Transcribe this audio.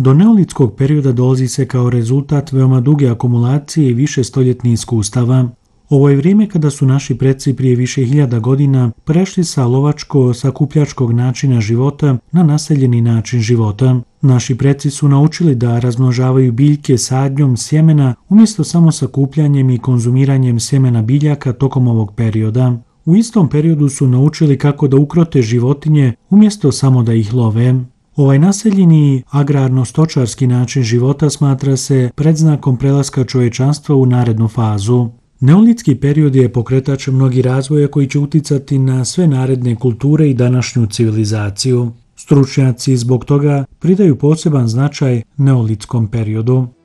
Do neolitskog perioda dolazi se kao rezultat veoma duge akumulacije i višestoljetnih iskustava. Ovo je vrijeme kada su naši preci prije više hiljada godina prešli sa lovačko-sakupljačkog načina života na naseljeni način života. Naši preci su naučili da razmnožavaju biljke sadnjom sjemena umjesto samo sakupljanjem i konzumiranjem sjemena biljaka tokom ovog perioda. U istom periodu su naučili kako da ukrote životinje umjesto samo da ih love. Ovaj naseljeni agrarno-stočarski način života smatra se predznakom prelaska čovječanstva u narednu fazu. Neolitski period je pokretač mnogih razvoja koji će uticati na sve naredne kulture i današnju civilizaciju. Stručnjaci zbog toga pridaju poseban značaj neolitskom periodu.